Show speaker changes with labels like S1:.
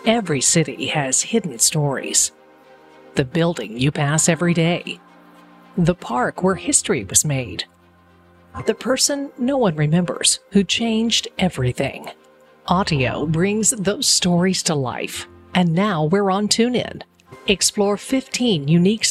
S1: Every city has hidden stories. The building you pass every day. The park where history was made. The person no one remembers who changed everything. Audio brings those stories to life. And now we're on TuneIn. Explore 15 unique